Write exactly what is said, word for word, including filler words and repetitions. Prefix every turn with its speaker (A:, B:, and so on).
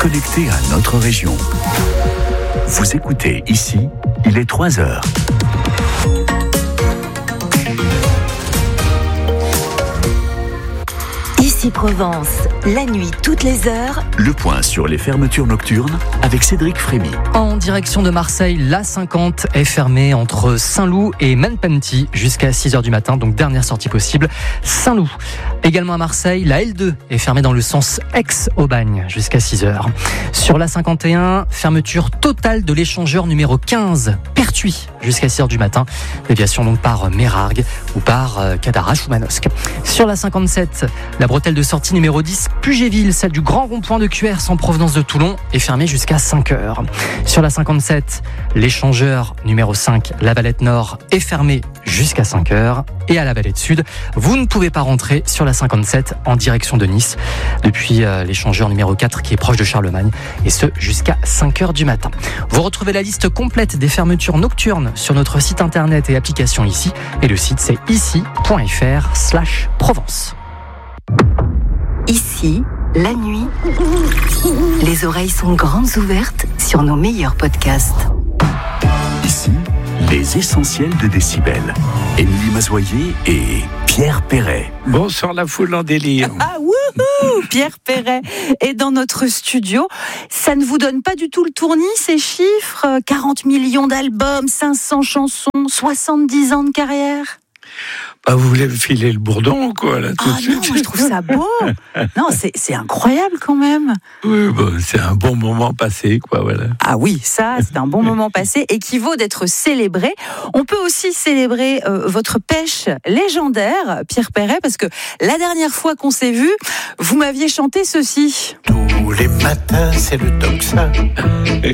A: connecté à notre région. Vous écoutez ici, il est trois heures.
B: Ici Provence, la nuit toutes les heures.
A: Le point sur les fermetures nocturnes avec Cédric Frémy.
C: En direction de Marseille, l'A cinquante est fermée entre Saint-Loup et Menpenty jusqu'à six heures du matin, donc dernière sortie possible, Saint-Loup. Également à Marseille, la L deux est fermée dans le sens Aix-Aubagne jusqu'à six heures. Sur l'A cinquante et un, fermeture totale de l'échangeur numéro quinze, Pertuis, jusqu'à six heures du matin. Déviation donc par Mérargues ou par Cadarache ou Manosque. Sur l'A cinquante-sept, la bretelle de sortie numéro dix, Pugetville, celle du grand rond-point de Cuers en provenance de Toulon, est fermée jusqu'à cinq heures. Sur la cinquante-sept, l'échangeur numéro cinq, la Valette Nord, est fermée jusqu'à cinq heures. Et à la Valette Sud, vous ne pouvez pas rentrer sur la cinquante-sept en direction de Nice depuis euh, l'échangeur numéro quatre qui est proche de Charlemagne, et ce jusqu'à cinq heures du matin. Vous retrouvez la liste complète des fermetures nocturnes sur notre site internet et application ici, et le site c'est ici.fr slash Provence.
B: Ici, la nuit, les oreilles sont grandes ouvertes sur nos meilleurs podcasts.
A: Ici, les essentiels de Décibel. Émilie Mazoyer et Pierre Perret.
D: Bonsoir la foule en délire.
E: Ah wouhou, Pierre Perret est dans notre studio. Ça ne vous donne pas du tout le tournis, ces chiffres? quarante millions d'albums, cinq cents chansons, soixante-dix ans de carrière.
D: Bah, vous voulez me filer le bourdon, quoi, là, tout
E: Ah
D: de suite.
E: non, moi, je trouve ça beau. Non, c'est, c'est incroyable quand même.
D: Oui, bah, c'est un bon moment passé, quoi, voilà.
E: Ah oui, ça, c'est un bon moment passé et qui vaut d'être célébré. On peut aussi célébrer euh, votre pêche légendaire, Pierre Perret, parce que la dernière fois qu'on s'est vu, vous m'aviez chanté ceci.
D: Tous les matins, c'est le tocsin